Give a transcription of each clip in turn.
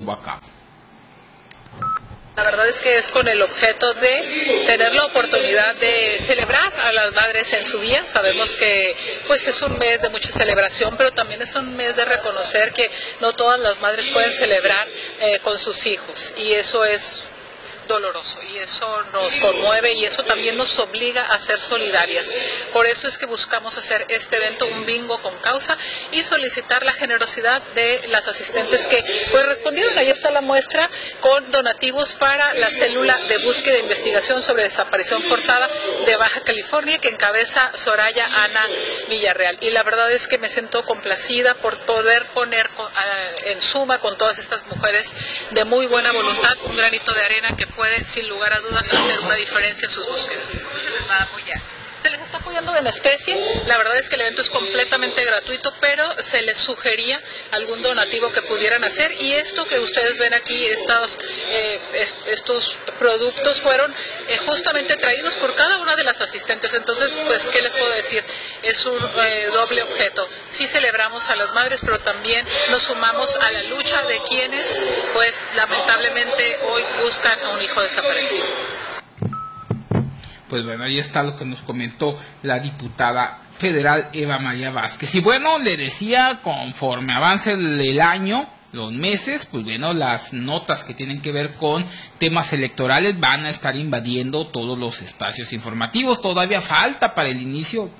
llevó a cabo. La verdad es que es con el objeto de tener la oportunidad de celebrar a las madres en su día. Sabemos que pues es un mes de mucha celebración, pero también es un mes de reconocer que no todas las madres pueden celebrar con sus hijos, y eso es doloroso, y eso nos conmueve, y eso también nos obliga a ser solidarias. Por eso es que buscamos hacer este evento un bingo con causa y solicitar la generosidad de las asistentes que pues respondieron. Ahí está la muestra con donativos para la célula de búsqueda e investigación sobre desaparición forzada de Baja California, que encabeza Soraya Ana Villarreal. Y la verdad es que me siento complacida por poder poner en suma con todas estas mujeres de muy buena voluntad un granito de arena que puede, sin lugar a dudas, hacer una diferencia en sus búsquedas. ¿Cómo se les va a apoyar? Se les está apoyando en especie. La verdad es que el evento es completamente gratuito, pero se les sugería algún donativo que pudieran hacer, y esto que ustedes ven aquí, estos productos fueron justamente traídos por cada una de las asistentes. Entonces, pues, ¿qué les puedo decir? Es un doble objeto. Sí celebramos a las madres, pero también nos sumamos a la lucha de quienes, pues, lamentablemente hoy buscan a un hijo desaparecido. Pues bueno, ahí está lo que nos comentó la diputada federal Eva María Vázquez. Y bueno, le decía, conforme avance el año, los meses, pues bueno, las notas que tienen que ver con temas electorales van a estar invadiendo todos los espacios informativos. Todavía falta para el inicio,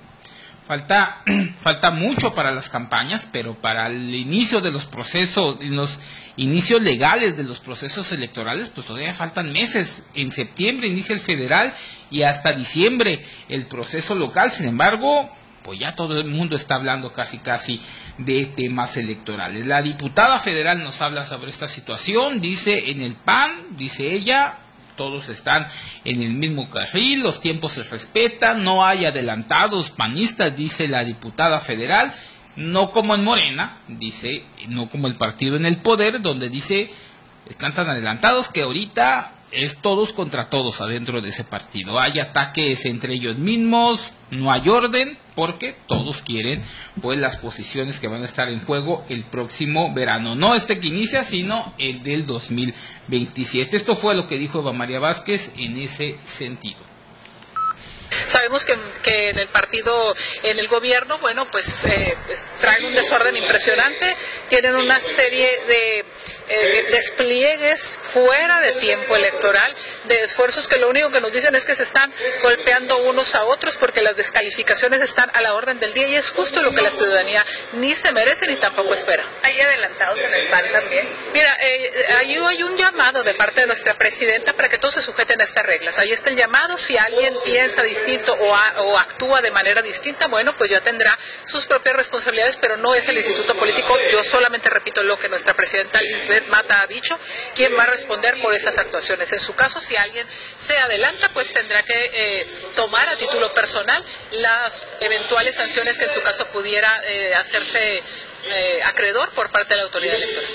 falta mucho para las campañas, pero para el inicio de los procesos, los inicios legales de los procesos electorales, pues todavía faltan meses. En septiembre inicia el federal y hasta diciembre el proceso local. Sin embargo, pues ya todo el mundo está hablando casi de temas electorales. La diputada federal nos habla sobre esta situación. Dice, en el PAN, dice ella, todos están en el mismo carril, los tiempos se respetan, no hay adelantados panistas, dice la diputada federal, no como en Morena, dice, no como el partido en el poder, donde dice, están tan adelantados que ahorita es todos contra todos adentro de ese partido. Hay ataques entre ellos mismos, no hay orden, porque todos quieren pues las posiciones que van a estar en juego el próximo verano. No este que inicia, sino el del 2027. Esto fue lo que dijo Eva María Vázquez en ese sentido. Sabemos que en el partido, en el gobierno, bueno, pues traen un desorden impresionante, tienen una serie de despliegues fuera de tiempo electoral, de esfuerzos que lo único que nos dicen es que se están golpeando unos a otros porque las descalificaciones están a la orden del día, y es justo lo que la ciudadanía ni se merece ni tampoco espera. ¿Hay adelantados en el PAN también? Mira, ahí hay un llamado de parte de nuestra presidenta para que todos se sujeten a estas reglas. Ahí está el llamado. Si alguien piensa distinto o actúa de manera distinta, bueno, pues ya tendrá sus propias responsabilidades, pero no es el instituto político. Yo solamente repito lo que nuestra presidenta Lisbeth Mata ha dicho, quién va a responder por esas actuaciones. En su caso, si alguien se adelanta, pues tendrá que tomar a título personal las eventuales sanciones que en su caso pudiera hacerse acreedor por parte de la autoridad electoral.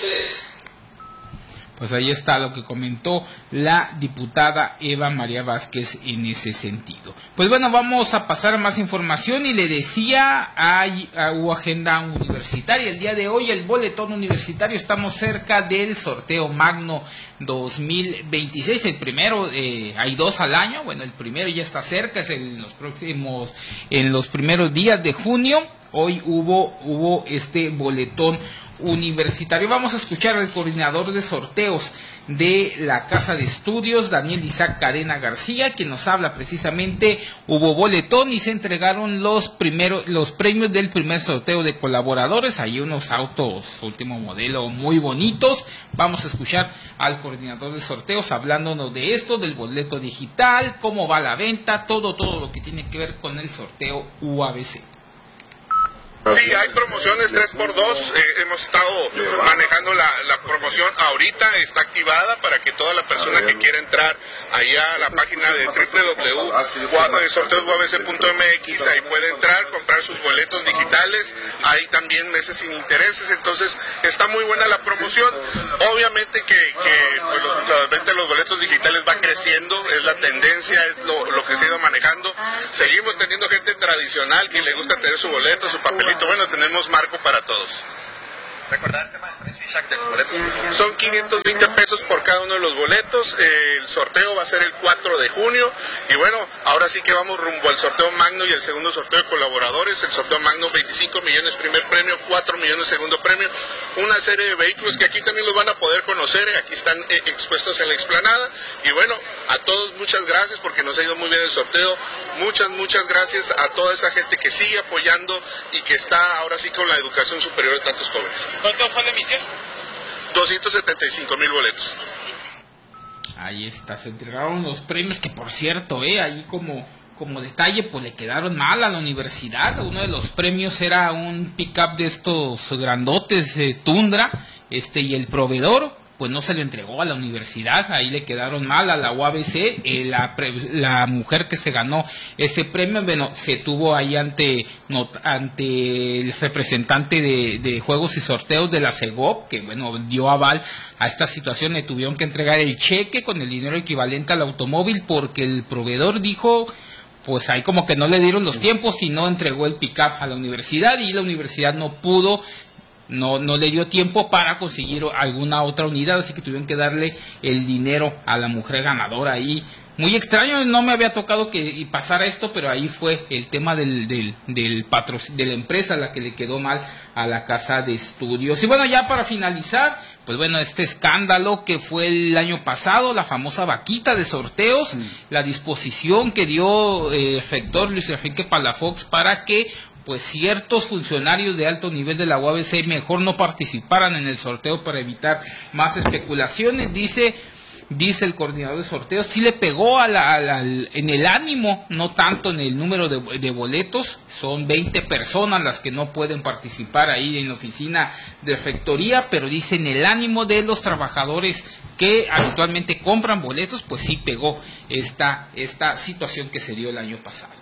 Pues ahí está lo que comentó la diputada Eva María Vázquez en ese sentido. Pues bueno, vamos a pasar a más información, y le decía, hubo agenda universitaria el día de hoy, el boletón universitario. Estamos cerca del sorteo Magno 2026, el primero, hay 2 al año, bueno, el primero ya está cerca, es en los primeros días de junio. Hoy hubo este boletón universitario. Vamos a escuchar al coordinador de sorteos de la Casa de Estudios, Daniel Isaac Cadena García, quien nos habla precisamente. Hubo boletón y se entregaron los premios del primer sorteo de colaboradores. Hay unos autos último modelo muy bonitos. Vamos a escuchar al coordinador de sorteos hablándonos de esto, del boleto digital, cómo va la venta, todo lo que tiene que ver con el sorteo UABC. Sí, hay promociones 3x2, hemos estado manejando la promoción, ahorita está activada para que toda la persona que quiera entrar allá a la página de www.sorteosuabc.mx, ahí puede entrar, comprar sus boletos digitales, hay también meses sin intereses, entonces está muy buena la promoción. Obviamente que pues, la venta de los boletos digitales va creciendo, es la tendencia, es lo que se ha ido manejando. Seguimos teniendo gente tradicional que le gusta tener su boleto, su papelito. Bueno, tenemos marco para todos. Recordar Son 520 pesos por cada uno de los boletos. El sorteo va a ser el 4 de junio. Y bueno, ahora sí que vamos rumbo al sorteo magno y el segundo sorteo de colaboradores. El sorteo magno, 25 millones primer premio, 4 millones segundo premio. Una serie de vehículos que aquí también los van a poder conocer. Aquí están expuestos en la explanada. Y bueno, a todos muchas gracias porque nos ha ido muy bien el sorteo. Muchas gracias a toda esa gente que sigue apoyando y que está ahora sí con la educación superior de tantos jóvenes. ¿Cuánto fue la emisión? 275,000 boletos. Ahí está, se entregaron los premios que, por cierto, ahí como detalle, pues le quedaron mal a la universidad. Uno de los premios era un pick-up de estos grandotes, Tundra, y el proveedor pues no se lo entregó a la universidad. Ahí le quedaron mal a la UABC. La mujer que se ganó ese premio, bueno, se tuvo ahí ante el representante de juegos y sorteos de la CEGOP, que bueno, dio aval a esta situación. Le tuvieron que entregar el cheque con el dinero equivalente al automóvil porque el proveedor dijo, pues ahí como que no le dieron los tiempos y no entregó el pick-up a la universidad, y la universidad no pudo, no le dio tiempo para conseguir alguna otra unidad, así que tuvieron que darle el dinero a la mujer ganadora. Ahí muy extraño, no me había tocado que pasara esto, pero ahí fue el tema de la empresa la que le quedó mal a la casa de estudios. Y bueno, ya para finalizar, pues bueno, este escándalo que fue el año pasado, la famosa vaquita de sorteos, la disposición que dio el rector Luis Enrique Palafox para que pues ciertos funcionarios de alto nivel de la UABC mejor no participaran en el sorteo para evitar más especulaciones. Dice el coordinador de sorteos, sí le pegó en el ánimo, no tanto en el número de boletos. Son 20 personas las que no pueden participar ahí en la oficina de rectoría, pero dice en el ánimo de los trabajadores que habitualmente compran boletos, pues sí pegó esta situación que se dio el año pasado.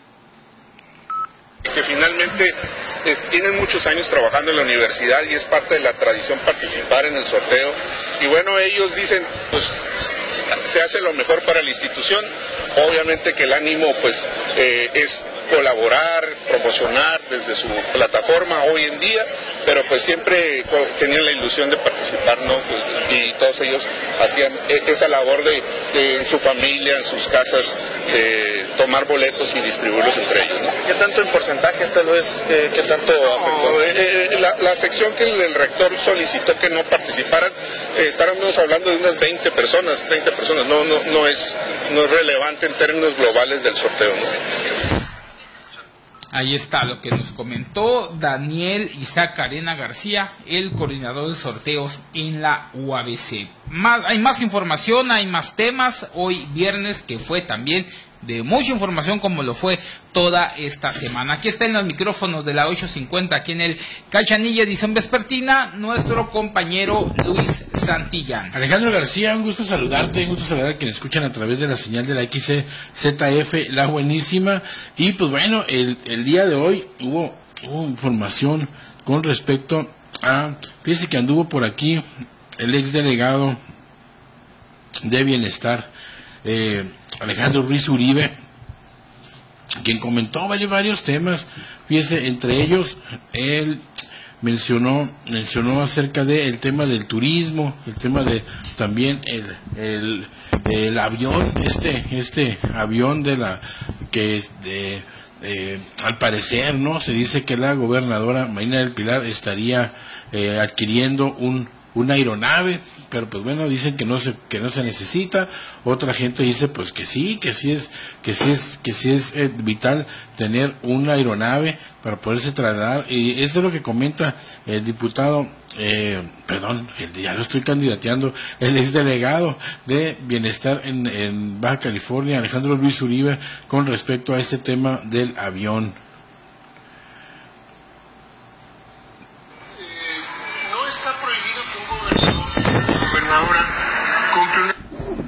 Que finalmente tienen muchos años trabajando en la universidad y es parte de la tradición participar en el sorteo, y bueno, ellos dicen pues se hace lo mejor para la institución. Obviamente que el ánimo pues es colaborar, promocionar desde su plataforma hoy en día, pero pues siempre tenían la ilusión de participar, ¿no? Y todos ellos hacían esa labor de en su familia, en sus casas, tomar boletos y distribuirlos entre ellos, ¿no? ¿Qué tanto en porcentajes tal vez, qué tanto afectó? La sección que el rector solicitó que no participaran, estábamos hablando de unas 20 personas, 30 personas, no es relevante en términos globales del sorteo, ¿no? Ahí está lo que nos comentó Daniel Isaac Arena García, el coordinador de sorteos en la UABC. Hay más información, hay más temas hoy viernes, que fue también de mucha información como lo fue toda esta semana. Aquí está en los micrófonos de la 850, aquí en el Cachanilla edición vespertina, nuestro compañero Luis Santillán. Alejandro García, un gusto saludarte, un gusto saludar a quienes escuchan a través de la señal de la XCZF, la buenísima. Y pues bueno, el día de hoy hubo información con respecto a, fíjese que anduvo por aquí el exdelegado de Bienestar, Alejandro Ruiz Uribe, quien comentó varios temas. Fíjese, entre ellos él mencionó acerca del tema del turismo, el tema de también el avión, este avión al parecer, ¿no? Se dice que la gobernadora Marina del Pilar estaría adquiriendo una aeronave, pero pues bueno, dicen que no se necesita. Otra gente dice pues que sí es vital tener una aeronave para poderse trasladar, y esto es lo que comenta el diputado, ya lo estoy candidateando, el exdelegado de Bienestar en Baja California, Alejandro Luis Uribe, con respecto a este tema del avión. Gobernadora compre una...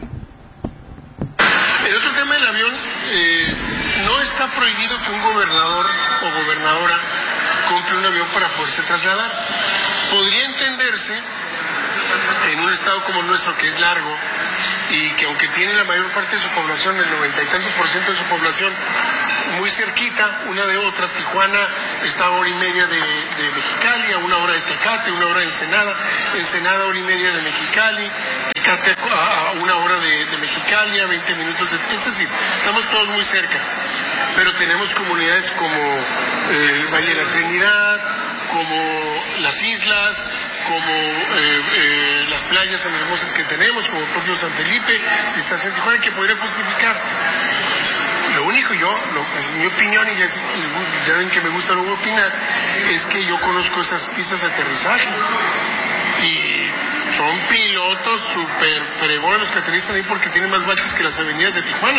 El otro tema del avión, no está prohibido que un gobernador o gobernadora compre un avión para poderse trasladar. Podría entenderse en un estado como el nuestro, que es largo y que aunque tiene la mayor parte de su población, el 90 y tantos % de su población muy cerquita una de otra. Tijuana está a hora y media de Mexicali, a una hora de Tecate, una hora de Ensenada, Ensenada hora y media de Mexicali, Tecate a una hora de Mexicali, a 20 minutos de... Es decir, estamos todos muy cerca, pero tenemos comunidades como el Valle de la Trinidad, como las islas, como las playas tan hermosas que tenemos, como el propio San Felipe, si estás en Tijuana, que podría justificar. Lo único es mi opinión, y ya ven que me gusta luego opinar, es que yo conozco esas pistas de aterrizaje y son pilotos súper fregones los que aterrizan ahí, porque tienen más baches que las avenidas de Tijuana.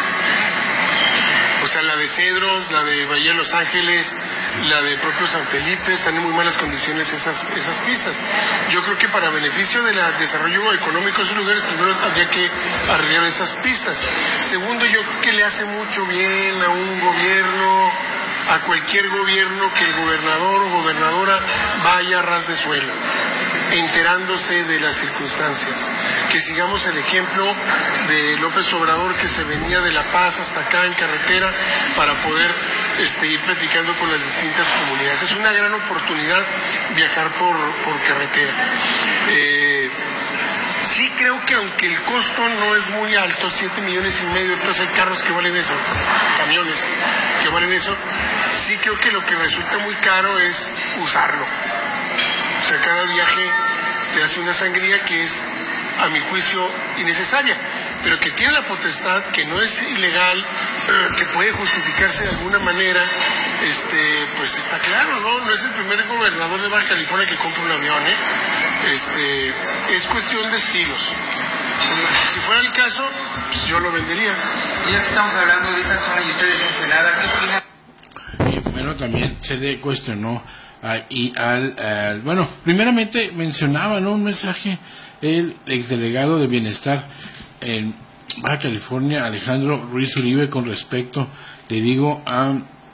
O sea, la de Cedros, la de Bahía de Los Ángeles, la de propio San Felipe, están en muy malas condiciones esas pistas. Yo creo que para beneficio del desarrollo económico de esos lugares, primero habría que arreglar esas pistas. Segundo, yo creo que le hace mucho bien a un gobierno, a cualquier gobierno, que el gobernador o gobernadora vaya a ras de suelo, enterándose de las circunstancias. Que sigamos el ejemplo de López Obrador, que se venía de La Paz hasta acá en carretera para poder ir platicando con las distintas comunidades. Es una gran oportunidad viajar por carretera. Sí creo que aunque el costo no es muy alto, 7,5 millones, entonces hay carros que valen eso, camiones que valen eso, sí creo que lo que resulta muy caro es usarlo. O sea, cada viaje te hace una sangría que es, a mi juicio, innecesaria, pero que tiene la potestad, que no es ilegal, que puede justificarse de alguna manera, pues está claro, ¿no? No es el primer gobernador de Baja California que compra un avión, es cuestión de estilos. Si fuera el caso, pues yo lo vendería. Y ya que estamos hablando de esa zona y ustedes de Ensenada, ¿qué opinan? Y bueno, también se le cuestionó bueno, primeramente mencionaba, ¿no?, un mensaje el exdelegado de Bienestar en Baja California, Alejandro Ruiz Uribe, con respecto, le digo, a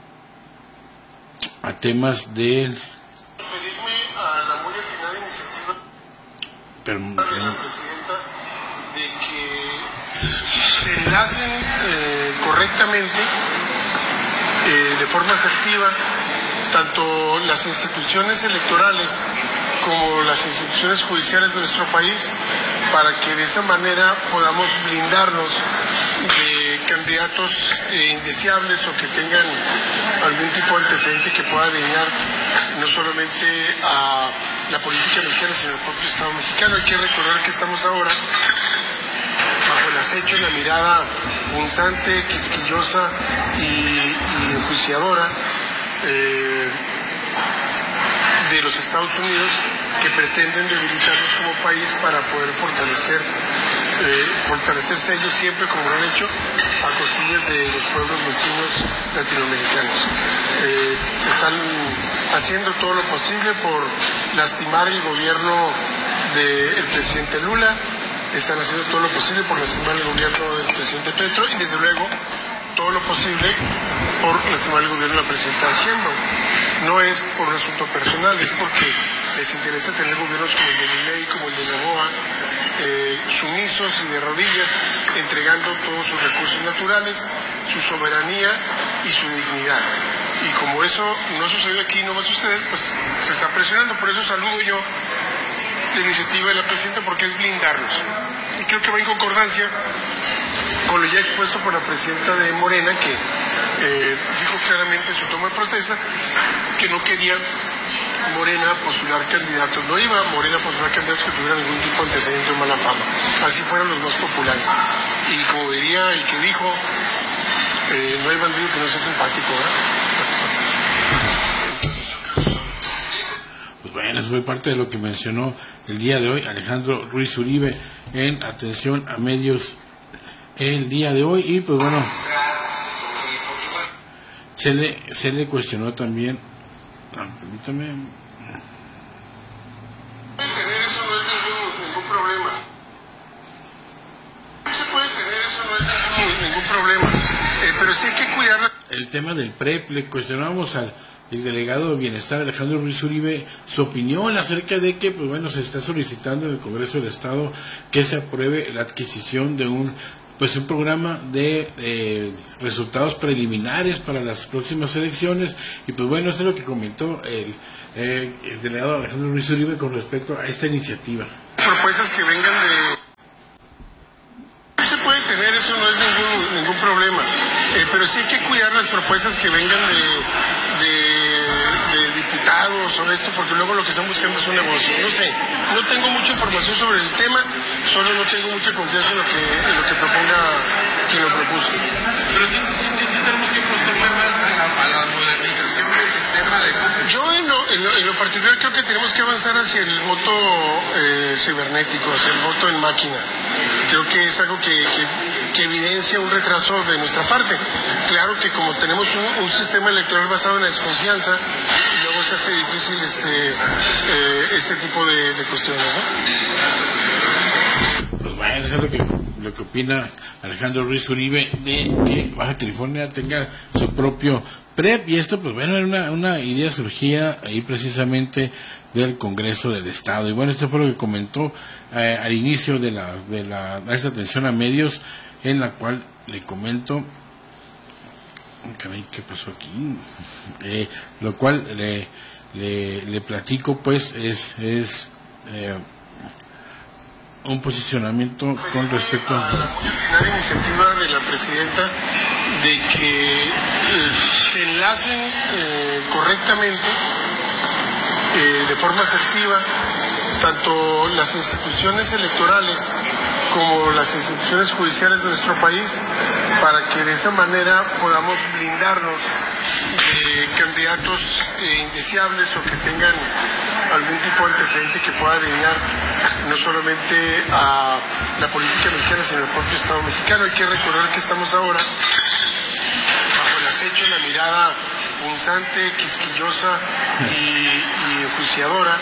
temas del... Referirme a la muy atinada iniciativa de la presidenta de que se enlacen correctamente, de forma asertiva, tanto las instituciones electorales como las instituciones judiciales de nuestro país, para que de esa manera podamos blindarnos de candidatos indeseables o que tengan algún tipo de antecedente que pueda dañar no solamente a la política mexicana, sino al propio Estado mexicano. Hay que recordar que estamos ahora bajo el acecho, la mirada punzante, quisquillosa y enjuiciadora de los Estados Unidos, que pretenden debilitarnos como país para poder fortalecerse ellos siempre, como lo han hecho, a costillas de los pueblos vecinos latinoamericanos. Están haciendo todo lo posible por lastimar el gobierno del presidente Lula, están haciendo todo lo posible por lastimar el gobierno del presidente Petro, y desde luego todo lo posible por lastimar el gobierno de la presidenta Sheinbaum. No es por un asunto personal, es porque les interesa tener gobiernos como el de Milei, como el de Novoa, sumisos y de rodillas, entregando todos sus recursos naturales, su soberanía y su dignidad. Y como eso no sucedió aquí, no más ustedes, pues se está presionando. Por eso saludo yo la iniciativa de la presidenta, porque es blindarnos. Y creo que va en concordancia con lo ya expuesto por la presidenta de Morena, que dijo claramente en su toma de protesta que no quería Morena postular candidatos, no iba Morena a postular candidatos que tuvieran algún tipo de antecedente o mala fama, así fueran los más populares. Y como diría el que dijo, no hay bandido que no sea simpático, ¿verdad? Pues bueno, eso fue parte de lo que mencionó el día de hoy Alejandro Ruiz Uribe en atención a medios el día de hoy. Y pues bueno, se le cuestionó también, permítame. Tener eso no es ningún problema. Se puede tener eso, no es ningún problema, pero sí hay que cuidar el tema del PREP. Le cuestionamos al exdelegado de Bienestar, Alejandro Ruiz Uribe, su opinión acerca de que, pues bueno, se está solicitando en el Congreso del Estado que se apruebe la adquisición de un pues un programa de resultados preliminares para las próximas elecciones. Y pues bueno, eso es lo que comentó el delegado Alejandro Ruiz Uribe con respecto a esta iniciativa. Propuestas que vengan se puede tener, eso no es ningún problema, pero sí hay que cuidar las propuestas que vengan de diputados o esto, porque luego lo que están buscando es un negocio. No sé, no tengo mucha información sobre el tema, solo no tengo mucha confianza en lo que proponga quien lo propuso. Pero sí tenemos que apostarle más a la modernización del sistema de cómputo. Yo en lo particular creo que tenemos que avanzar hacia el voto cibernético, hacia el voto en máquina. Creo que es algo que evidencia un retraso de nuestra parte. Claro que como tenemos un sistema electoral basado en la desconfianza, luego se hace difícil este tipo de cuestiones, ¿no? Pues bueno, eso es lo que opina Alejandro Ruiz Uribe de que Baja California tenga su propio PREP, y esto pues bueno era una idea surgida ahí precisamente del Congreso del Estado. Y bueno, esto fue lo que comentó al inicio de esta atención a medios, en la cual le comento, caray, ¿qué pasó aquí? Lo cual le platico, pues es un posicionamiento con respecto a la iniciativa de la presidenta de que se enlacen correctamente, de forma asertiva, tanto las instituciones electorales como las instituciones judiciales de nuestro país, para que de esa manera podamos blindarnos de candidatos indeseables o que tengan algún tipo de antecedente que pueda dañar no solamente a la política mexicana, sino al propio Estado mexicano. Hay que recordar que estamos ahora bajo el acecho, la mirada punzante, quisquillosa y enjuiciadora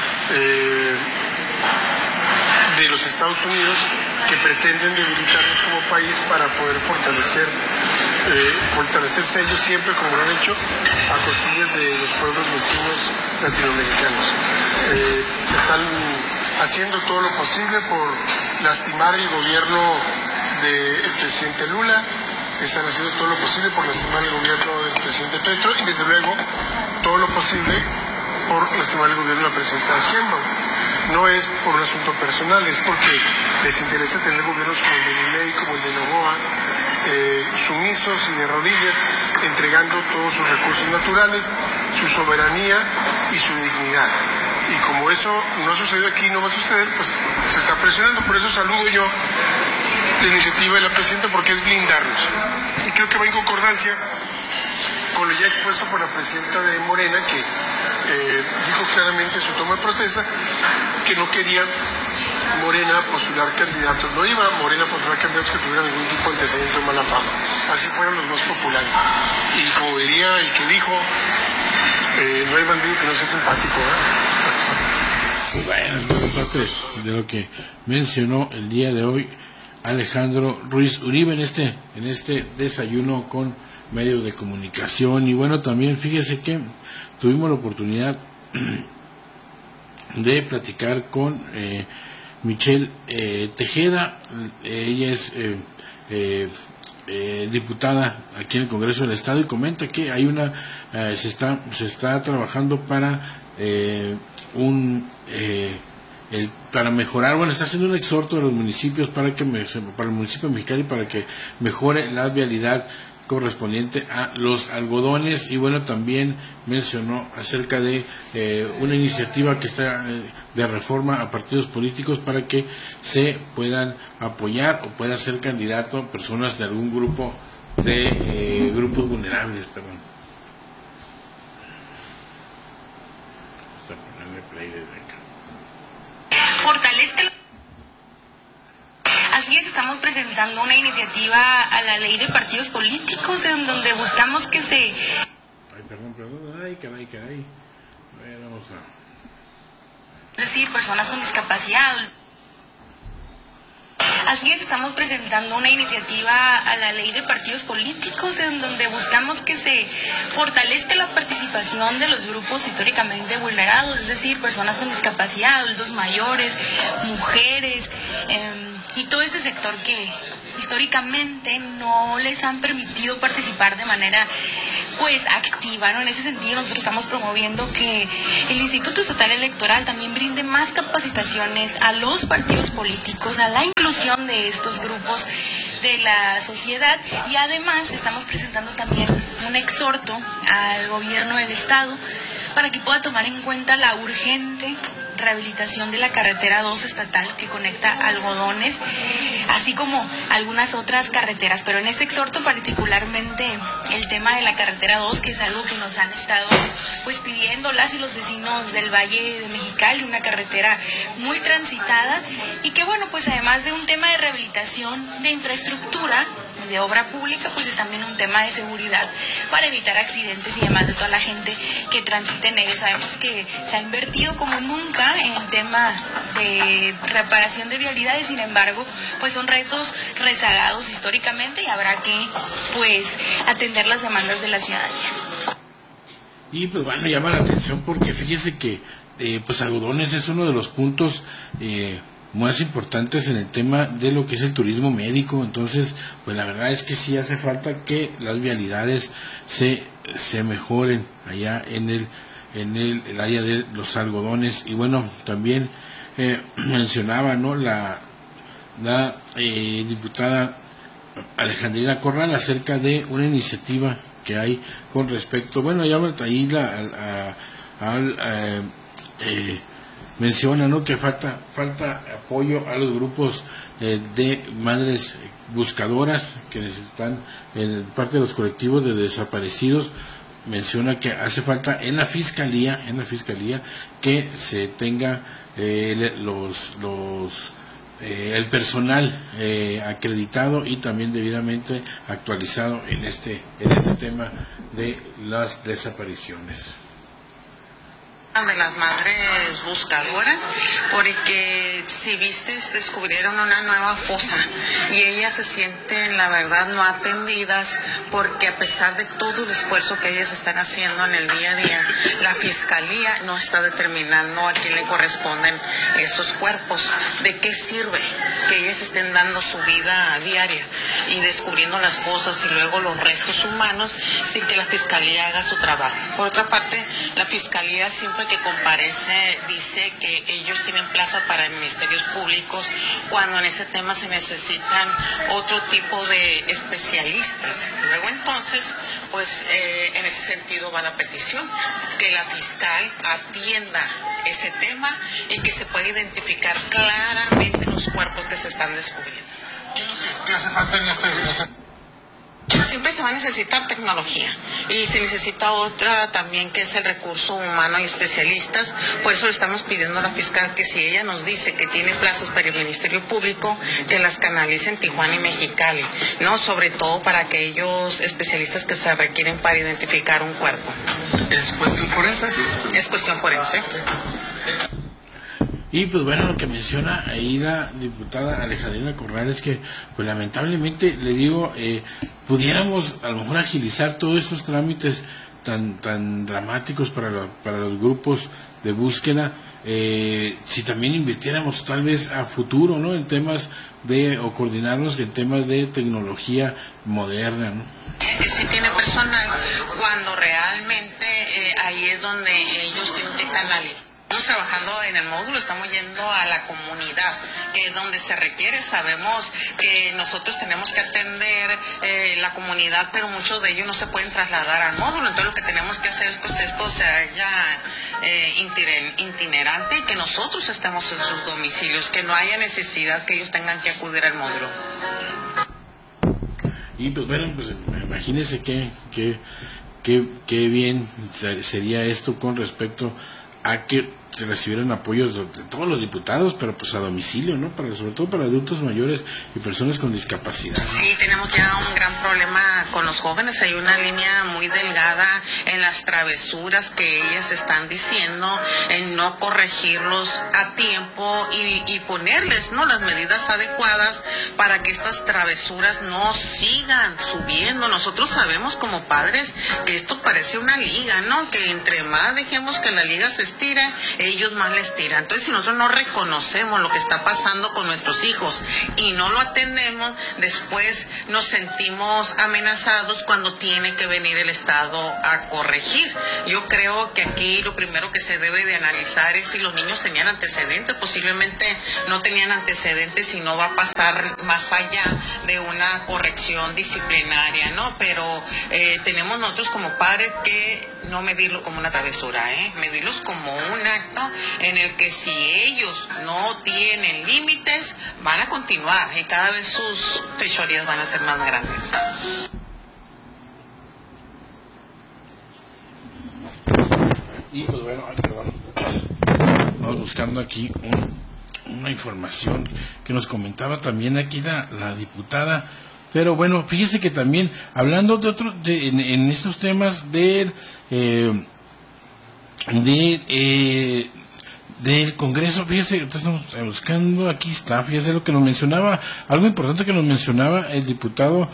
de los Estados Unidos, que pretenden debilitarnos como país para poder fortalecerse ellos siempre, como lo han hecho, a costillas de los pueblos vecinos latinoamericanos. Están haciendo todo lo posible por lastimar el gobierno del presidente Lula, están haciendo todo lo posible por lastimar el gobierno del presidente Petro, y desde luego todo lo posible por lastimar el gobierno de la presidenta Sheinbaum. No es por un asunto personal, es porque les interesa tener gobiernos como el de Milei, como el de Noboa, sumisos y de rodillas, entregando todos sus recursos naturales, su soberanía y su dignidad. Y como eso no ha sucedido aquí, no va a suceder, pues se está presionando. Por eso saludo yo la iniciativa de la presidenta, porque es blindarnos. Y creo que va en concordancia con lo ya expuesto por la presidenta de Morena, que dijo claramente en su toma de protesta que no quería Morena postular candidatos, no iba Morena a postular candidatos que tuvieran algún tipo de antecedente de mala fama, así fueron los más populares. Y como diría el que dijo, no hay bandido que no sea simpático, ¿eh? Bueno, es parte de lo que mencionó el día de hoy Alejandro Ruiz Uribe en este desayuno con medios de comunicación. Y bueno, también fíjese que tuvimos la oportunidad de platicar con Michelle Tejeda. Ella es diputada aquí en el Congreso del Estado, y comenta que hay se está trabajando para para mejorar, está haciendo un exhorto a los municipios para el municipio de Mexicali, para que mejore la vialidad correspondiente a los algodones. Y bueno, también mencionó acerca de una iniciativa que está de reforma a partidos políticos para que se puedan apoyar o puedan ser candidato personas de algún grupo de grupos vulnerables, perdón. Vamos a ponerle play desde acá. Fortalezca. Así es, estamos presentando una iniciativa a la ley de partidos políticos en donde buscamos que se... Ay, perdón, ay, caray. Bueno, vamos a... Es decir, personas con discapacidad. Así es, estamos presentando una iniciativa a la ley de partidos políticos en donde buscamos que se fortalezca la participación de los grupos históricamente vulnerados, es decir, personas con discapacidad, adultos mayores, mujeres y todo este sector que históricamente no les han permitido participar de manera pues activa, ¿no? En ese sentido nosotros estamos promoviendo que el Instituto Estatal Electoral también brinde más capacitaciones a los partidos políticos, a la inclusión de estos grupos de la sociedad, y además estamos presentando también un exhorto al gobierno del estado para que pueda tomar en cuenta la urgente rehabilitación de la carretera 2 estatal que conecta Algodones, así como algunas otras carreteras, pero en este exhorto particularmente el tema de la carretera 2, que es algo que nos han estado pues pidiendo las y los vecinos del Valle de Mexicali, una carretera muy transitada y que bueno, pues además de un tema de rehabilitación de infraestructura, de obra pública, pues es también un tema de seguridad para evitar accidentes y demás de toda la gente que transite en ellos. Sabemos que se ha invertido como nunca en tema de reparación de vialidades, sin embargo, pues son retos rezagados históricamente y habrá que pues atender las demandas de la ciudadanía. Y pues bueno, llama la atención porque fíjese que pues Algodones es uno de los puntos más importantes en el tema de lo que es el turismo médico. Entonces pues la verdad es que sí hace falta que las vialidades se mejoren allá en el área de los Algodones. Y bueno, también mencionaba, ¿no?, la diputada Alejandrina Corral acerca de una iniciativa que hay con respecto, bueno, ya ahí menciona, ¿no?, que falta apoyo a los grupos de madres buscadoras que están en parte de los colectivos de desaparecidos. Menciona que hace falta en la fiscalía que se tenga el personal acreditado y también debidamente actualizado en este tema de las desapariciones. De las madres buscadoras, porque si viste, descubrieron una nueva fosa y ellas se sienten, la verdad, no atendidas, porque a pesar de todo el esfuerzo que ellas están haciendo en el día a día, la fiscalía no está determinando a quién le corresponden estos cuerpos. ¿De qué sirve que ellas estén dando su vida diaria y descubriendo las fosas y luego los restos humanos sin que la fiscalía haga su trabajo? Por otra parte, la fiscalía siempre que comparece dice que ellos tienen plaza para ministerios públicos, cuando en ese tema se necesitan otro tipo de especialistas. Luego entonces, pues en ese sentido va la petición, que la fiscal atienda ese tema y que se pueda identificar claramente los cuerpos que se están descubriendo. ¿Qué hace falta en este? Siempre se va a necesitar tecnología y se necesita otra también, que es el recurso humano y especialistas. Por eso le estamos pidiendo a la fiscal que si ella nos dice que tiene plazas para el Ministerio Público, que las canalice en Tijuana y Mexicali, ¿no? Sobre todo para aquellos especialistas que se requieren para identificar un cuerpo. ¿Es cuestión forense? Es cuestión forense. Y pues bueno, lo que menciona ahí la diputada Alejandrina Corral es que pues lamentablemente, le digo, pudiéramos a lo mejor agilizar todos estos trámites tan dramáticos para los grupos de búsqueda, si también invirtiéramos tal vez a futuro, ¿no?, en temas o coordinarnos en temas de tecnología moderna, ¿no? Si tiene personal, cuando realmente ahí es donde ellos tienen que canalizar. Estamos trabajando en el módulo, estamos yendo a la comunidad, que es donde se requiere. Sabemos que nosotros tenemos que atender la comunidad, pero muchos de ellos no se pueden trasladar al módulo. Entonces lo que tenemos que hacer es que esto se haga itinerante y que nosotros estemos en sus domicilios, que no haya necesidad que ellos tengan que acudir al módulo. Y pues bueno, pues imagínense qué bien sería esto con respecto a que que recibieran apoyos de todos los diputados, pero pues a domicilio, ¿no? Sobre todo para adultos mayores y personas con discapacidad, ¿no? Sí, tenemos ya un gran problema con los jóvenes. Hay una línea muy delgada en las travesuras que ellas están diciendo, en no corregirlos a tiempo y ponerles, ¿no?, las medidas adecuadas para que estas travesuras no sigan subiendo. Nosotros sabemos como padres que esto parece una liga, ¿no? Que entre más dejemos que la liga se estire, ellos más les tiran. Entonces, si nosotros no reconocemos lo que está pasando con nuestros hijos y no lo atendemos, después nos sentimos amenazados cuando tiene que venir el Estado a corregir. Yo creo que aquí lo primero que se debe de analizar es si los niños tenían antecedentes. Posiblemente no tenían antecedentes y no va a pasar más allá de una corrección disciplinaria, ¿no? Pero tenemos nosotros como padres que no medirlo como una travesura, medirlos como un acto en el que si ellos no tienen límites, van a continuar y cada vez sus fechorías van a ser más grandes. Y pues bueno, vamos buscando aquí una información que nos comentaba también aquí la diputada. Pero bueno, fíjese que también, hablando de en estos temas del Congreso, fíjese, estamos buscando, aquí está, fíjese lo que nos mencionaba, algo importante que nos mencionaba el diputado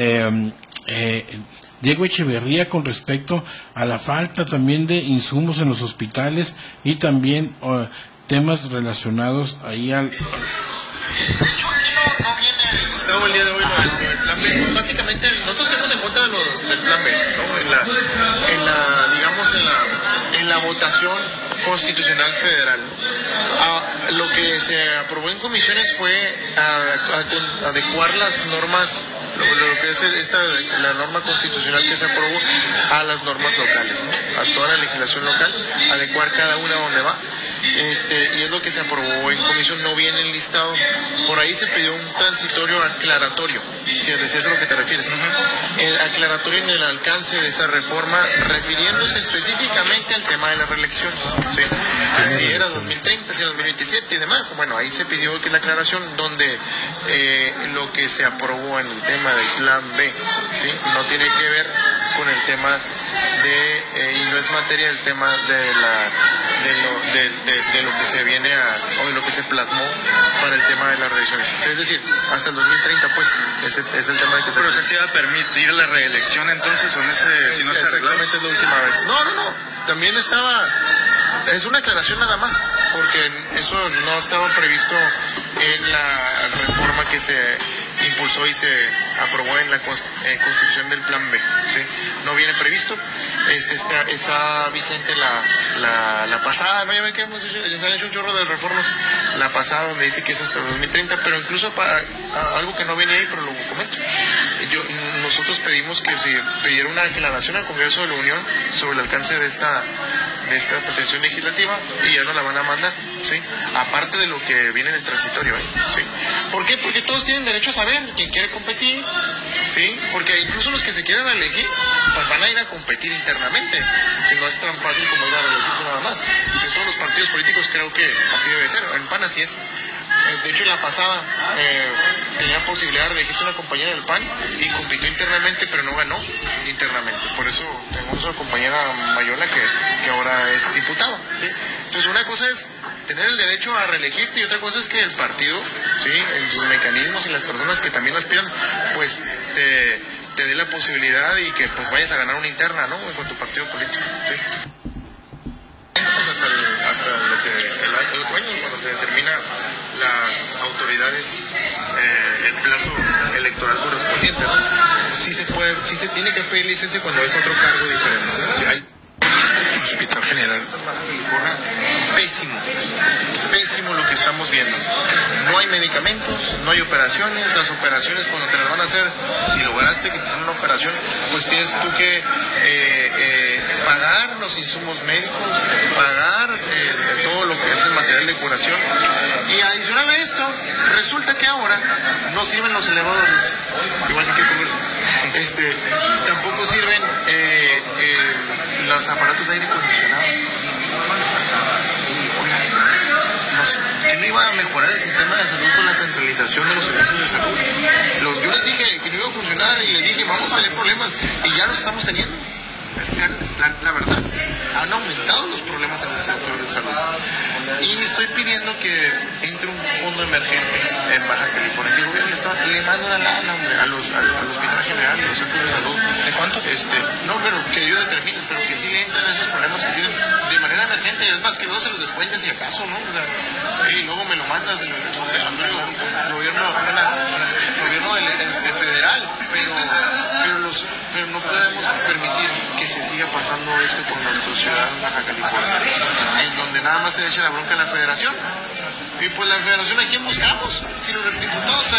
Diego Echeverría con respecto a la falta también de insumos en los hospitales y también temas relacionados ahí al... Estamos el día de hoy el plan B. Básicamente nosotros estamos en contra del plan B, ¿no? En la votación constitucional federal. Lo que se aprobó en comisiones fue adecuar las normas, lo que es la norma constitucional que se aprobó a las normas locales, ¿no? A toda la legislación local, adecuar cada una donde va. Y es lo que se aprobó en comisión, no viene enlistado. Por ahí se pidió un transitorio aclaratorio, si es a lo que te refieres. El aclaratorio en el alcance de esa reforma, refiriéndose específicamente al tema de las reelecciones, ¿sí? Si era 2030, si era 2027 y demás. Bueno, ahí se pidió que la aclaración donde lo que se aprobó en el tema del plan B, ¿sí?, no tiene que ver con el tema y no es materia del tema de lo que se viene o de lo que se plasmó para el tema de las reelecciones. Es decir, hasta el 2030, pues, es el tema de que se... ¿Pero se va a permitir la reelección entonces o si no se arregla? Exactamente, es la última vez. No. También es una aclaración nada más, porque eso no estaba previsto en la reforma que se impulsó y se aprobó en la constitución del plan B, ¿sí? No viene previsto. Está vigente la pasada, ¿no? Ya ven que se han hecho un chorro de reformas, la pasada donde dice que es hasta el 2030, pero incluso para algo que no viene ahí, pero lo comento. Nosotros pedimos que se pidiera una aclaración al Congreso de la Unión sobre el alcance de esta petición legislativa y ya nos la van a mandar, ¿sí? Aparte de lo que viene en el transitorio, ¿sí? ¿Por qué? Porque todos tienen derecho a saber quién quiere competir, ¿sí? Porque incluso los que se quieran elegir, pues van a ir a competir internamente, si no es tan fácil como ir a elegirse nada más. En todos los partidos políticos creo que así debe ser, en PAN así es. De hecho, en la pasada tenía posibilidad de elegirse una compañera del PAN y compitió internamente, pero no ganó internamente. Por eso tenemos una compañera Mayola que ahora es diputada, ¿sí? Entonces, una cosa es tener el derecho a reelegirte y otra cosa es que el partido, ¿sí?, en sus mecanismos y las personas que también aspiran, pues te dé la posibilidad y que pues vayas a ganar una interna, ¿no?, con tu partido político, ¿sí? Hasta lo que el año cuando se determina las autoridades el plazo electoral correspondiente, ¿no? Sí se tiene que pedir licencia cuando es otro cargo diferente, ¿sí? Hay Hospital General. Pésimo lo que estamos viendo. No hay medicamentos, no hay operaciones. Las operaciones cuando te las van a hacer, si lograste que te hicieran una operación, pues tienes tú que pagar los insumos médicos, pagar todo lo que es el material de curación. Y adicional a esto, resulta que ahora no sirven los elevadores, igual que Conversa. Tampoco sirven los aparatos de aire acondicionado. que no iba a mejorar el sistema de salud con la centralización de los servicios de salud. Yo les dije que no iba a funcionar y les dije vamos a tener problemas y ya los estamos teniendo. La verdad, han aumentado los problemas en el sector de salud. Y estoy pidiendo que entre un fondo emergente en Baja California. Que el gobierno le manda una lana, hombre, al hospital general, a los centros de salud. ¿De cuánto? No, pero que ellos determinen, pero que sí le entren esos problemas que tienen de manera emergente. Y es más, que luego se los descuenten si acaso, ¿no? O sea, y luego me lo mandas el gobierno federal, pero no podemos permitir que se siga pasando esto con nuestros ciudadanos Baja California, en donde nada más se echa la bronca en la federación. Y pues la federación, ¿a quién buscamos? Si los diputados